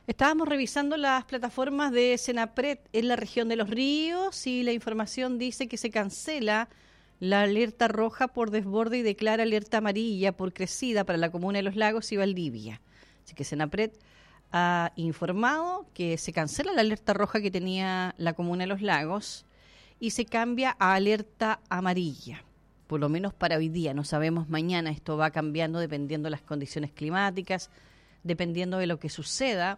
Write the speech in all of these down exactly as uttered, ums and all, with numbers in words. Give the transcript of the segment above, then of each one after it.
Estábamos revisando las plataformas de Senapred en la región de Los Ríos y la información dice que se cancela la alerta roja por desborde y declara alerta amarilla por crecida para la comuna de Los Lagos y Valdivia. Así que Senapred ha informado que se cancela la alerta roja que tenía la comuna de Los Lagos y se cambia a alerta amarilla, por lo menos para hoy día. No sabemos mañana, esto va cambiando dependiendo de las condiciones climáticas, dependiendo de lo que suceda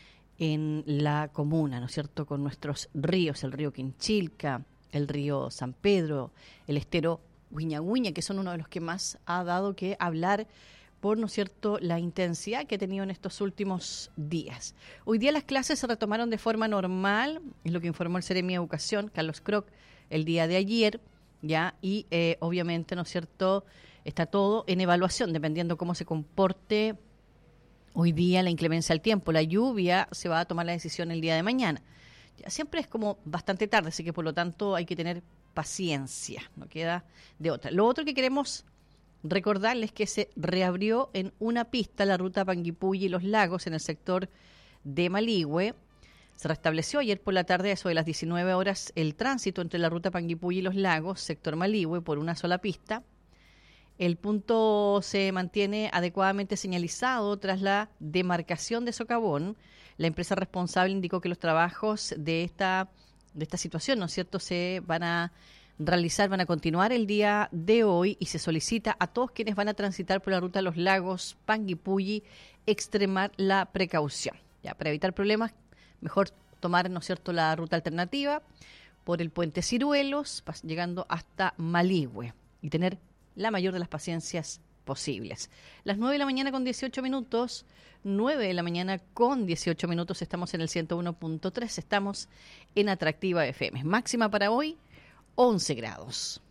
en la comuna, ¿no es cierto?, con nuestros ríos, el río Quinchilca, el río San Pedro, el estero Huiñahuiña, que son uno de los que más ha dado que hablar por, ¿no es cierto?, la intensidad que ha tenido en estos últimos días. Hoy día las clases se retomaron de forma normal, es lo que informó el Seremi de Educación, Carlos Kroc, el día de ayer, ya, y eh, obviamente, ¿no es cierto?, está todo en evaluación, dependiendo cómo se comporte hoy día la inclemencia del tiempo. La lluvia se va a tomar la decisión el día de mañana. Ya siempre es como bastante tarde, así que por lo tanto hay que tener paciencia, no queda de otra. Lo otro que queremos recordarles es que se reabrió en una pista la ruta Panguipulli y Los Lagos en el sector de Maligüe. Se restableció ayer por la tarde, a eso de las diecinueve horas, el tránsito entre la ruta Panguipulli y Los Lagos, sector Maligüe, por una sola pista. El punto se mantiene adecuadamente señalizado tras la demarcación de socavón. La empresa responsable indicó que los trabajos de esta, de esta situación, ¿no es cierto?, se van a realizar, van a continuar el día de hoy y se solicita a todos quienes van a transitar por la ruta Los Lagos, Panguipulli, extremar la precaución. Ya, para evitar problemas, mejor tomar, ¿no es cierto?, la ruta alternativa por el puente Ciruelos, llegando hasta Maligüe y tener la mayor de las paciencias posibles. Las nueve de la mañana con dieciocho minutos, nueve de la mañana con dieciocho minutos, estamos en el ciento uno punto tres, estamos en Atractiva F M. Máxima para hoy, once grados.